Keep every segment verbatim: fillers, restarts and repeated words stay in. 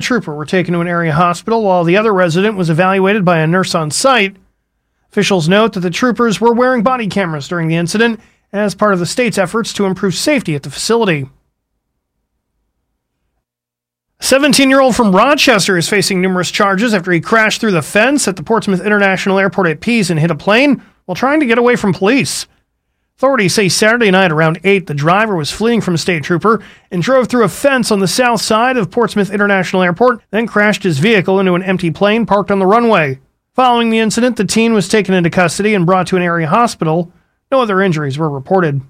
trooper were taken to an area hospital while the other resident was evaluated by a nurse on site. Officials note that the troopers were wearing body cameras during the incident as part of the state's efforts to improve safety at the facility. A seventeen-year-old from Rochester is facing numerous charges after he crashed through the fence at the Portsmouth International Airport at Pease and hit a plane while trying to get away from police. Authorities say Saturday night around eight, the driver was fleeing from a state trooper and drove through a fence on the south side of Portsmouth International Airport, then crashed his vehicle into an empty plane parked on the runway. Following the incident, the teen was taken into custody and brought to an area hospital. No other injuries were reported.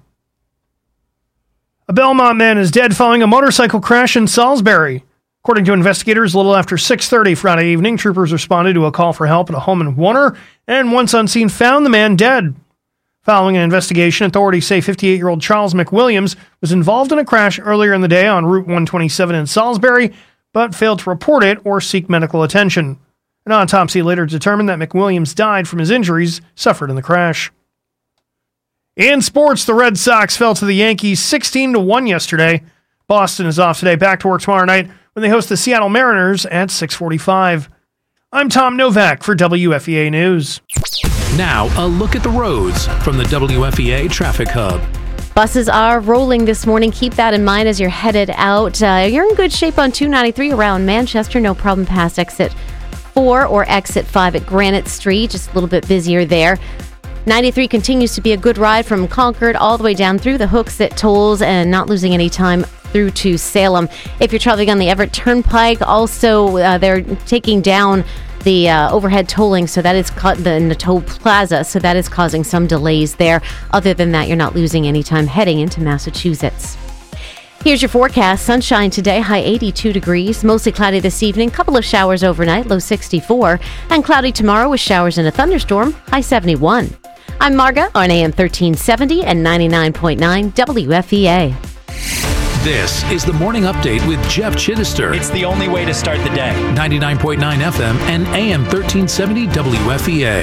A Belmont man is dead following a motorcycle crash in Salisbury. According to investigators, a little after six thirty Friday evening, troopers responded to a call for help at a home in Warner, and once on scene found the man dead. Following an investigation, authorities say fifty-eight-year-old Charles McWilliams was involved in a crash earlier in the day on Route one twenty-seven in Salisbury, but failed to report it or seek medical attention. An autopsy later determined that McWilliams died from his injuries suffered in the crash. In sports, the Red Sox fell to the Yankees sixteen to one yesterday. Boston is off today, back to work tomorrow night when they host the Seattle Mariners at six forty-five. I'm Tom Novak for W F E A News. Now, a look at the roads from the W F E A Traffic Hub. Buses are rolling this morning. Keep that in mind as you're headed out. Uh, you're in good shape on two ninety-three around Manchester. No problem past exit four or exit five at Granite Street. Just a little bit busier there. ninety-three continues to be a good ride from Concord all the way down through the Hooks at Tolls and not losing any time through to Salem. If you're traveling on the Everett Turnpike, also uh, they're taking down the uh, overhead tolling, so that is ca- the, in the toll plaza, so that is causing some delays there. Other than that, you're not losing any time heading into Massachusetts. Here's your forecast. Sunshine today, high eighty-two degrees. Mostly cloudy this evening. Couple of showers overnight, low sixty-four. And cloudy tomorrow with showers and a thunderstorm, high seventy-one. I'm Marga on A M thirteen seventy and ninety-nine point nine W F E A. This is the Morning Update with Jeff Chittister. It's the only way to start the day. ninety-nine point nine F M and A M thirteen seventy W F E A.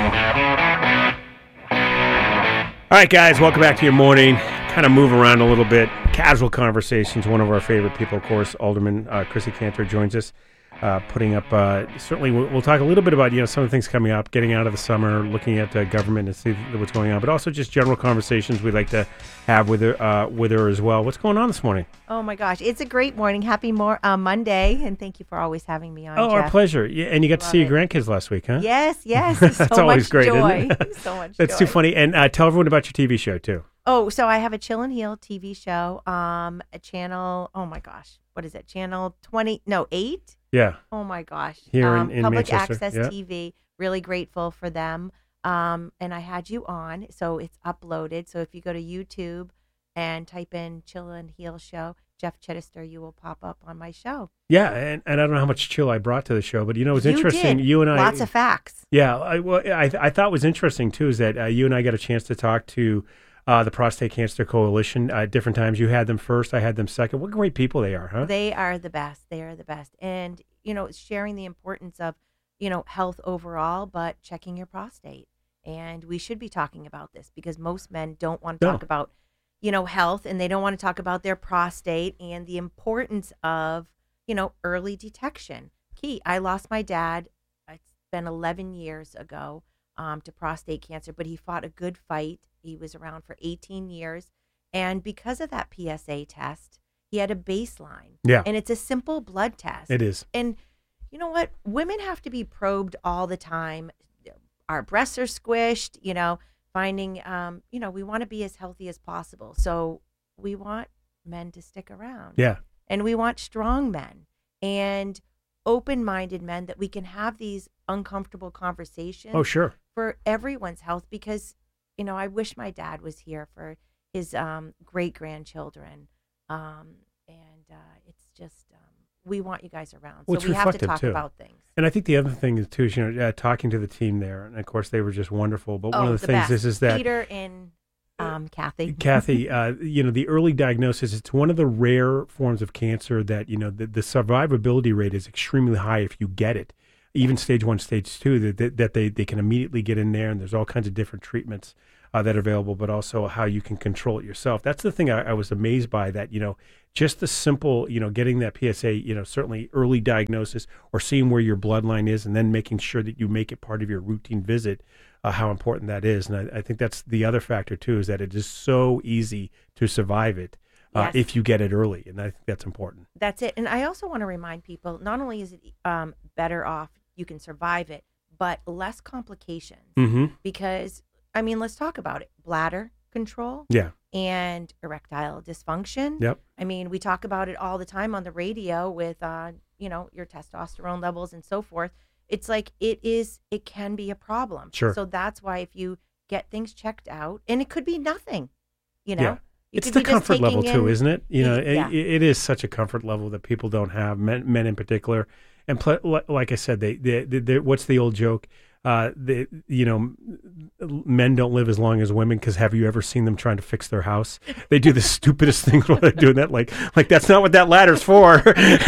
All right, guys, welcome back to your morning. Kind of move around a little bit. Casual conversations. One of our favorite people, of course, Alderman uh, Chrissy Cantor joins us. Uh, putting up, uh, certainly we'll, we'll talk a little bit about, you know, some of the things coming up, getting out of the summer, looking at uh, government and see what's going on, but also just general conversations we'd like to have with her, uh, with her as well. What's going on this morning? Oh my gosh, it's a great morning. Happy more uh, Monday, and thank you for always having me on. Oh, Jeff. Our pleasure. Yeah, and you got Love to see it. your grandkids last week, huh? Yes, yes. That's so always much great, joy. isn't it? So much That's joy. too funny. And uh, tell everyone about your T V show too. Oh, so I have a Chill and Heal T V show, um, a channel. Oh my gosh, what is it? Channel twenty? No, eight. Yeah. Oh my gosh. Here um, in, in Public Manchester. Access Yeah. T V. Really grateful for them. Um, and I had you on, so it's uploaded. So if you go to YouTube and type in Chill and Heal Show, Jeff Chittister, you will pop up on my show. Yeah, and, and I don't know how much chill I brought to the show, but you know, it was You interesting. did. You and I, Lots of facts. Yeah, I, well, I, I thought was interesting too is that uh, you and I got a chance to talk to uh, the Prostate Cancer Coalition uh, at different times. You had them first, I had them second. What great people they are, huh? They are the best. They are the best. And, you know, sharing the importance of, you know, health overall, but checking your prostate. And we should be talking about this because most men don't want to No. talk about, you know, health, and they don't want to talk about their prostate and the importance of, you know, early detection. Key, I lost my dad, it's been eleven years ago, um, to prostate cancer, but he fought a good fight. He was around for eighteen years. And because of that P S A test, he had a baseline. Yeah. And it's a simple blood test. It is. And you know what? Women have to be probed all the time. Our breasts are squished, you know, finding, um, you know, we want to be as healthy as possible. So we want men to stick around. Yeah. And we want strong men and open-minded men that we can have these uncomfortable conversations. Oh, sure. For everyone's health, because, you know, I wish my dad was here for his um, great-grandchildren. Um, and uh, it's just, um, we want you guys around. Well, so it's we have to reflective, talk too. about things. And I think the other thing is too, is, you know, uh, talking to the team there, and of course they were just wonderful. But oh, one of the, things best. is is that Peter and um, Kathy. Kathy, uh, you know, the early diagnosis, it's one of the rare forms of cancer that, you know, the, the survivability rate is extremely high if you get it. Even stage one, stage two, that, that, that they, they can immediately get in there, and there's all kinds of different treatments uh, that are available, but also how you can control it yourself. That's the thing I, I was amazed by, that, you know, just the simple, you know, getting that P S A, you know, certainly early diagnosis or seeing where your bloodline is and then making sure that you make it part of your routine visit, uh, how important that is. And I, I think that's the other factor, too, is that it is so easy to survive it uh, Yes. if you get it early. And I think that's important. That's it. And I also want to remind people, not only is it um, better off, you can survive it, but less complications. Mm-hmm. Because, I mean, let's talk about it. Bladder control Yeah. and erectile dysfunction. Yep. I mean, we talk about it all the time on the radio with, uh, you know, your testosterone levels and so forth. It's like it is, it can be a problem. Sure. So that's why if you get things checked out, and it could be nothing, you know. Yeah. You It's could the be just comfort level taking too, in- isn't it? You know, Yeah. it, it is such a comfort level that people don't have, men, men in particular. And pl- li- like I said, they, they, they, they what's the old joke? Uh, they, you know, men don't live as long as women because have you ever seen them trying to fix their house? They do the stupidest things while they're doing that. Like, like that's not what that ladder's for.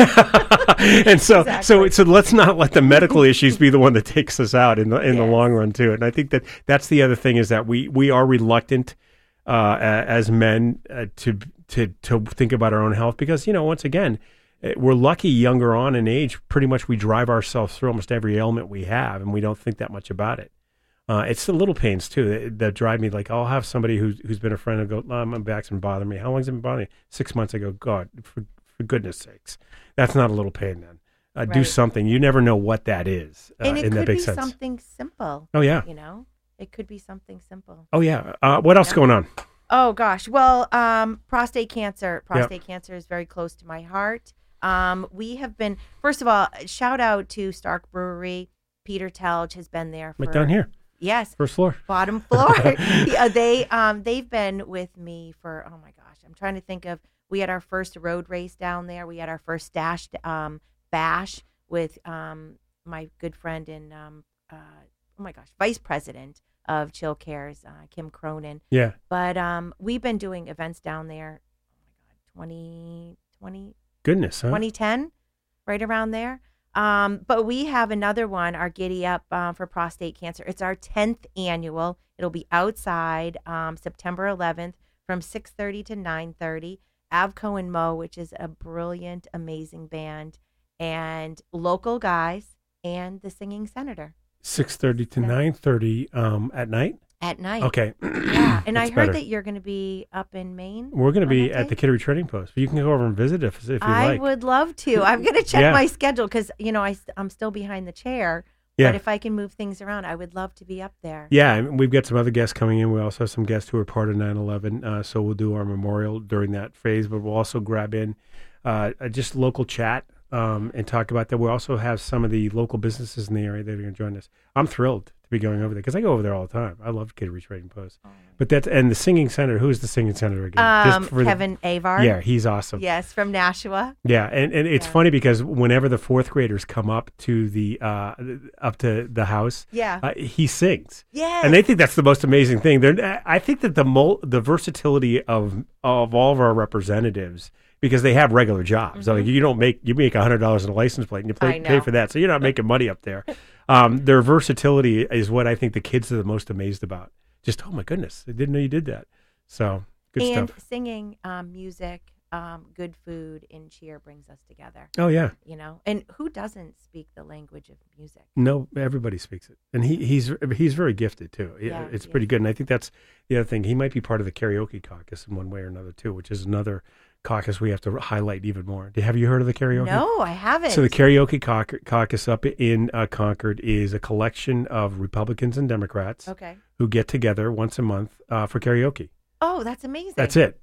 And so, so, Exactly. so let's not let the medical issues be the one that takes us out in the in the Yes. long run too. And I think that that's the other thing is that we we are reluctant uh, a- as men uh, to to to think about our own health because you know once again eh, we're lucky younger on in age. Pretty much we drive ourselves through almost every ailment we have, and we don't think that much about it. Uh, it's the little pains too that, that drive me. Like I'll have somebody who's who's been a friend and go, oh, "My back's been bothering me." How long's it been bothering me? Six months ago. God, for for goodness sakes, that's not a little pain. Then uh, do Right. something. You never know what that is, uh, And it and that could be makes sense. something simple, Oh yeah. you know. It could be something simple. Oh yeah. Uh, what else Yeah. going on? Oh gosh. Well, um, prostate cancer. Prostate cancer is very close to my heart. Um, we have been, first of all, shout out to Stark Brewery. Peter Telge has been there for Right down here, Yes, first floor. bottom floor. Yeah, they um they've been with me for oh my gosh. I'm trying to think of. We had our first road race down there. We had our first dash um bash with um my good friend and um uh oh my gosh vice president of Chill Cares, uh, Kim Cronin. Yeah. But um, we've been doing events down there. Oh my God, twenty, twenty, Goodness, huh? twenty ten, right around there. Um, but we have another one, our Giddy Up uh, for prostate cancer. It's our tenth annual. It'll be outside um, September eleventh from six thirty to nine thirty. Avco and Mo, which is a brilliant, amazing band, and local guys, and the Singing Senator Six thirty to Yeah. nine thirty um, at night. at night. Okay. Yeah, and I That's heard better. that you're going to be up in Maine. We're going to on be that at the day? Kittery Trading Post. You can go over and visit if, if you I like. would love to. I'm going to check Yeah. my schedule because, you know, I, st- I'm still behind the chair. Yeah. But if I can move things around, I would love to be up there. Yeah, and we've got some other guests coming in. We also have some guests who are part of nine eleven, uh, so we'll do our memorial during that phase, but we'll also grab in uh, uh, just local chat um, and talk about that. We'll also have some of the local businesses in the area that are going to join us. I'm thrilled to be going over there because I go over there all the time. I love Kittery Trading Post. But that's, and the Singing Senator, who is the Singing Senator again? Um, for the- Kevin Avard. yeah, he's awesome. Yes, from Nashua. Yeah, and, and it's Yeah. funny because whenever the fourth graders come up to the uh, up to the house, Yeah. uh, he sings. Yes. And they think that's the most amazing thing. They're, I think that the mul- the versatility of of all of our representatives, because they have regular jobs. So like you don't make you make a hundred dollars in a license plate and you Mm-hmm. I pay, know. pay for that, so you're not making money up there. Um, their versatility is what I think the kids are the most amazed about. Just oh my goodness, I didn't know you did that. So good and stuff. singing, um, music, um, good food, and cheer brings us together. Oh yeah. You know, and who doesn't speak the language of music? No, everybody speaks it, and he, he's he's very gifted too. Yeah, Yeah, it's he pretty is. good, and I think that's the other thing. He might be part of the karaoke caucus in one way or another too, which is another caucus we have to highlight even more. Have you heard of the karaoke? No, I haven't. So the karaoke cauc- caucus up in uh, Concord is a collection of Republicans and Democrats Okay. who get together once a month uh, for karaoke. Oh, that's amazing. That's it.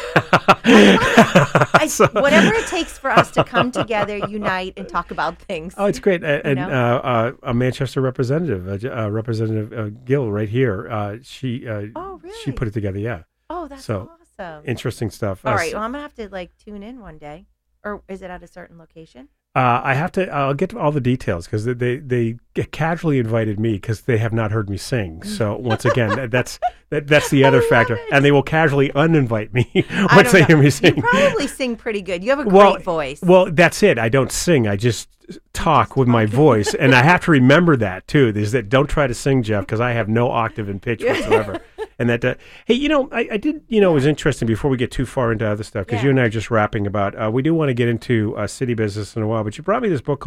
I, So- whatever it takes for us to come together, unite, and talk about things. Oh, it's great. And, and know? uh, uh, a Manchester representative, uh, J- uh, Representative uh, Gill, right here. Uh, she uh, Oh, she really? put it together. Yeah, Oh, that's so, awesome. interesting stuff. All Uh, right. Well, I'm gonna have to like tune in one day, or is it at a certain location? Uh, I have to. I'll get to all the details because they, they they casually invited me because they have not heard me sing. So once again, that, that's that, that's the other factor, it. and they will casually uninvite me I once don't they know. hear me sing. You probably sing pretty good. You have a great well, voice. well, that's it. I don't sing. I just talk with my voice, and I have to remember that too. Is that don't try to sing, Jeff, because I have no octave in pitch whatsoever. and that. Uh, hey, you know, I, I did. You know, it was interesting before we get too far into other stuff because Yeah. you and I are just rapping about. Uh, we do want to get into uh, city business in a while, but you brought me this book called